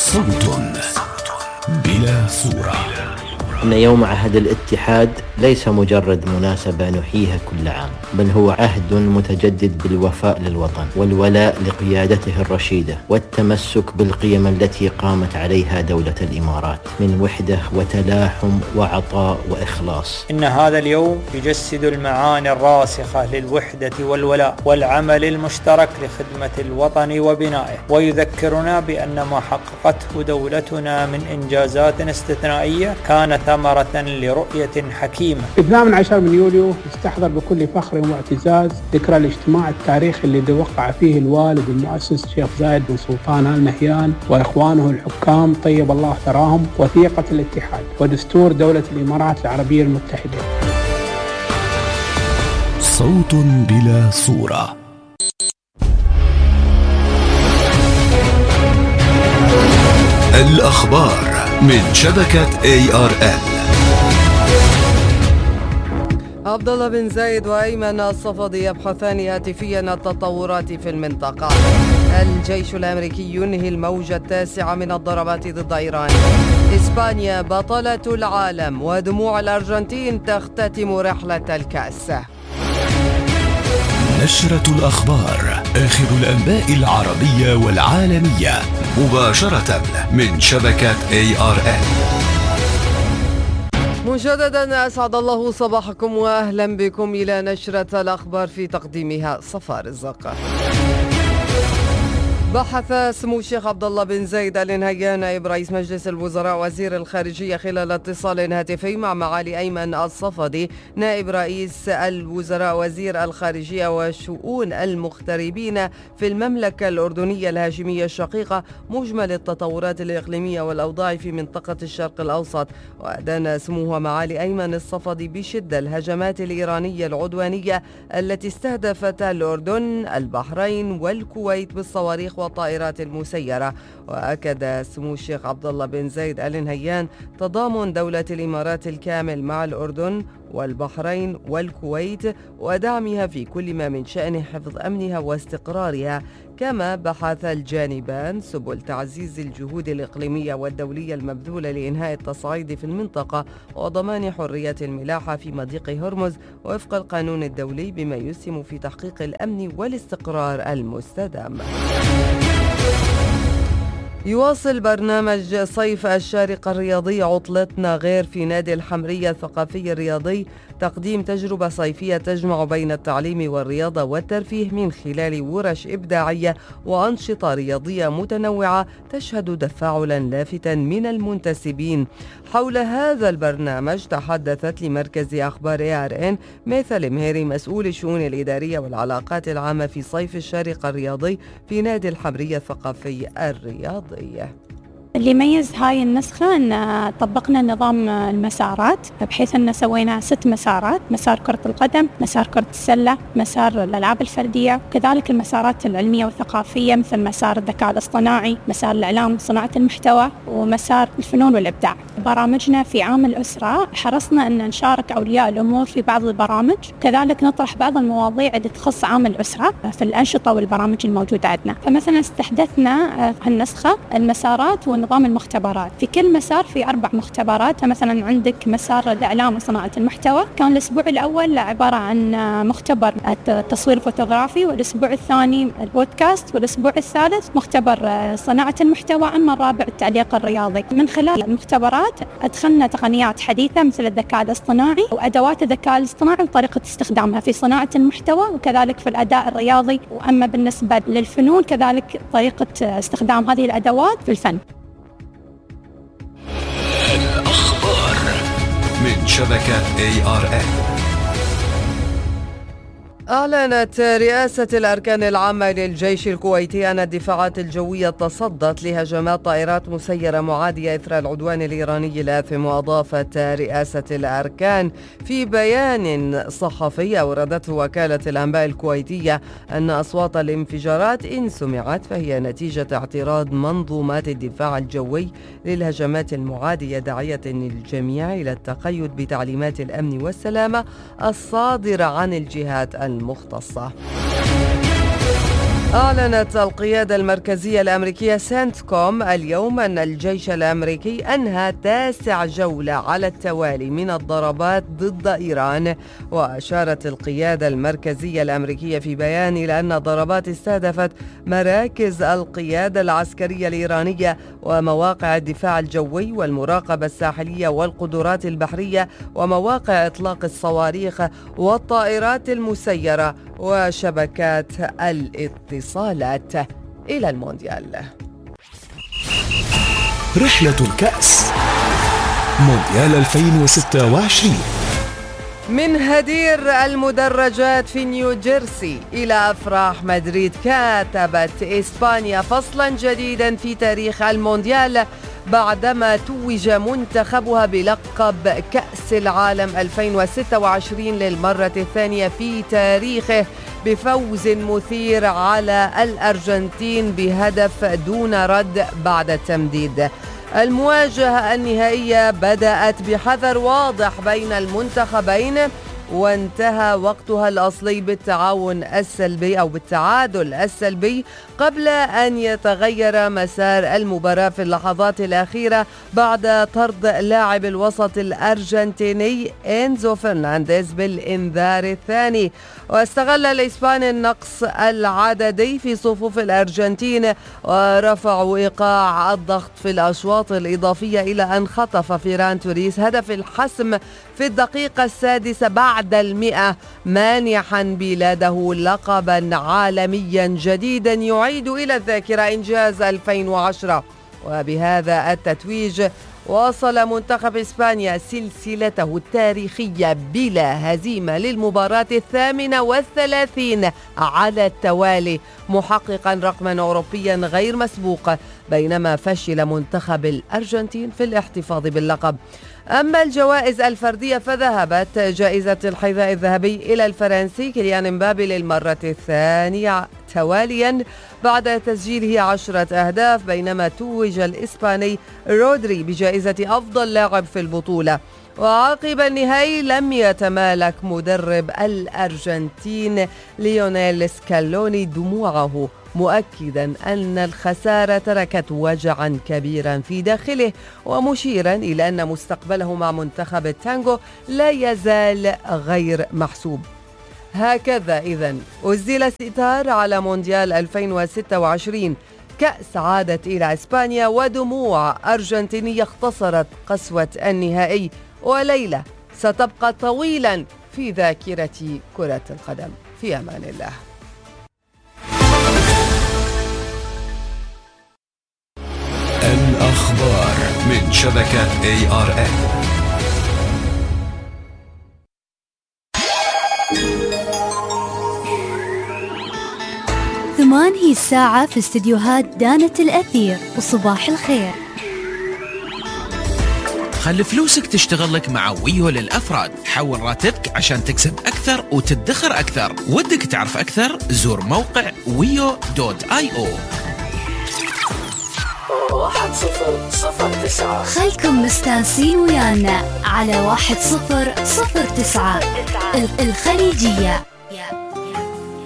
صوت بلا صورة. إن يوم عهد الاتحاد ليس مجرد مناسبة نحييها كل عام، بل هو عهد متجدد بالوفاء للوطن والولاء لقيادته الرشيدة والتمسك بالقيم التي قامت عليها دولة الإمارات من وحدة وتلاحم وعطاء وإخلاص. إن هذا اليوم يجسد المعاني الراسخة للوحدة والولاء والعمل المشترك لخدمة الوطن وبنائه، ويذكرنا بأن ما حققته دولتنا من إنجازات استثنائية كانت ثمرة لرؤية حكيمة. 12 يوليو يستحضر بكل فخر واعتزاز ذكرى الاجتماع التاريخي الذي وقع فيه الوالد المؤسس الشيخ زايد بن سلطان آل نهيان وإخوانه الحكام طيب الله ثراهم وثيقة الاتحاد ودستور دولة الإمارات العربية المتحدة. صوت بلا صورة. الأخبار من شبكة ARN. عبد الله بن زايد وأيمن الصفدي يبحثان هاتفيا التطورات في المنطقة. الجيش الأمريكي ينهي الموجة التاسعة من الضربات ضد إيران. إسبانيا بطلة العالم ودموع الأرجنتين تختتم رحلة الكأس. نشرة الأخبار، آخر الأنباء العربية والعالمية مباشرة من شبكة ARN. مجددا أسعد الله صباحكم وأهلا بكم إلى نشرة الأخبار في تقديمها صفاء الزقة. بحث سمو الشيخ عبد الله بن زايد آل نهيان نائب رئيس مجلس الوزراء وزير الخارجية خلال اتصال هاتفي مع معالي أيمن الصفدي نائب رئيس الوزراء وزير الخارجية وشؤون المغتربين في المملكة الأردنية الهاشمية الشقيقة مجمل التطورات الإقليمية والأوضاع في منطقة الشرق الأوسط. وأدان سموه معالي أيمن الصفدي بشدة الهجمات الإيرانية العدوانية التي استهدفت الأردن البحرين والكويت بالصواريخ والطائرات المسيرة. وأكد سمو الشيخ عبد الله بن زايد آل نهيان تضامن دولة الإمارات الكامل مع الأردن والبحرين والكويت ودعمها في كل ما من شأن حفظ أمنها واستقرارها. كما بحث الجانبان سبل تعزيز الجهود الإقليمية والدولية المبذولة لإنهاء التصعيد في المنطقة وضمان حرية الملاحة في مضيق هرمز وفق القانون الدولي بما يسهم في تحقيق الأمن والاستقرار المستدام. يواصل برنامج صيف الشارقة الرياضي عطلتنا غير في نادي الحمرية الثقافي الرياضي تقديم تجربة صيفية تجمع بين التعليم والرياضة والترفيه من خلال ورش إبداعية وأنشطة رياضية متنوعة تشهد تفاعلا لافتا من المنتسبين. حول هذا البرنامج تحدثت لمركز أخبار ARN ميثل مهيري مسؤول الشؤون الإدارية والعلاقات العامة في صيف الشارقة الرياضي في نادي الحمرية الثقافي الرياضي. اللي يميز هاي النسخة أن طبقنا نظام المسارات بحيث أن سوينا 6 مسارات: مسار كرة القدم، مسار كرة السلة، مسار الألعاب الفردية، وكذلك المسارات العلمية والثقافية مثل مسار الذكاء الاصطناعي، مسار الإعلام وصناعة المحتوى، ومسار الفنون والإبداع. برامجنا في عام الأسرة حرصنا أن نشارك أولياء الأمور في بعض البرامج، كذلك نطرح بعض المواضيع اللي تخص عام الأسرة في الأنشطة والبرامج الموجودة عندنا. فمثلا استحدثنا هالنسخة المسارات ونظام المختبرات. في كل مسار في 4 مختبرات. مثلا عندك مسار الإعلام وصناعة المحتوى، كان الأسبوع الأول عبارة عن مختبر التصوير الفوتوغرافي، والأسبوع الثاني البودكاست، والأسبوع الثالث مختبر صناعة المحتوى، أما الرابع التعليق الرياضي. من خلال المختبرات أدخلنا تقنيات حديثة مثل الذكاء الاصطناعي وأدوات الذكاء الاصطناعي وطريقة استخدامها في صناعة المحتوى وكذلك في الأداء الرياضي. وأما بالنسبة للفنون كذلك طريقة استخدام هذه الأدوات في الفن. الأخبار من شبكة ARN. أعلنت رئاسة الأركان العامة للجيش الكويتي أن الدفاعات الجوية تصدت لهجمات طائرات مسيرة معادية إثر العدوان الإيراني الآثم. وأضافت رئاسة الأركان في بيان صحفي أوردته وكالة الأنباء الكويتية أن أصوات الانفجارات إن سمعت فهي نتيجة اعتراض منظومات الدفاع الجوي للهجمات المعادية، داعية الجميع إلى التقيد بتعليمات الأمن والسلامة الصادرة عن الجهات المختصة. أعلنت القيادة المركزية الأمريكية سنتكوم اليوم أن الجيش الأمريكي أنهى 9 جولة على التوالي من الضربات ضد إيران. وأشارت القيادة المركزية الأمريكية في بيان إلى أن الضربات استهدفت مراكز القيادة العسكرية الإيرانية ومواقع الدفاع الجوي والمراقبة الساحلية والقدرات البحرية ومواقع إطلاق الصواريخ والطائرات المسيرة وشبكات الاتصالات. إلى المونديال. رحلة الكأس مونديال 2026. من هدير المدرجات في نيوجيرسي إلى أفراح مدريد، كتبت إسبانيا فصلا جديدا في تاريخ المونديال بعدما توج منتخبها بلقب كأس العالم 2026 للمرة الثانية في تاريخه بفوز مثير على الأرجنتين بهدف دون رد بعد التمديد. المواجهة النهائية بدأت بحذر واضح بين المنتخبين وانتهى وقتها الأصلي بالتعادل السلبي قبل أن يتغير مسار المباراة في اللحظات الأخيرة بعد طرد لاعب الوسط الأرجنتيني إنزو فرنانديز بالإنذار الثاني. واستغل الإسبان النقص العددي في صفوف الأرجنتين ورفعوا إيقاع الضغط في الأشواط الإضافية إلى أن خطف فيران توريس هدف الحسم في الدقيقة 6 بعد 100 مانحا بلاده لقبا عالميا جديدا يعيد إلى الذاكرة إنجاز 2010. وبهذا التتويج واصل منتخب إسبانيا سلسلته التاريخية بلا هزيمة للمباراة 38 على التوالي، محققا رقما أوروبيا غير مسبوق، بينما فشل منتخب الأرجنتين في الاحتفاظ باللقب. أما الجوائز الفردية فذهبت جائزة الحذاء الذهبي إلى الفرنسي كيليان امبابي للمرة الثانية تواليا بعد تسجيله 10 أهداف، بينما توج الإسباني رودري بجائزة أفضل لاعب في البطولة. وعقب النهائي لم يتمالك مدرب الأرجنتين ليونيل سكالوني دموعه، مؤكدا أن الخسارة تركت وجعا كبيرا في داخله، ومشيرا إلى أن مستقبله مع منتخب التانغو لا يزال غير محسوب. هكذا إذن أزيل ستار على مونديال 2026. كأس عادت إلى إسبانيا ودموع أرجنتينية اختصرت قسوة النهائي، وليلة ستبقى طويلا في ذاكرة كرة القدم. في أمان الله. الأخبار من شبكة ARN. ثمان هي الساعة في استديوهات دانة الأثير، وصباح الخير. خلي فلوسك تشتغل لك مع ويو للأفراد. حول راتبك عشان تكسب أكثر وتدخر أكثر. ودك تعرف أكثر؟ زور موقع wio.io. 1009. خلكم مستانسين ويانا على 1009 الخليجية.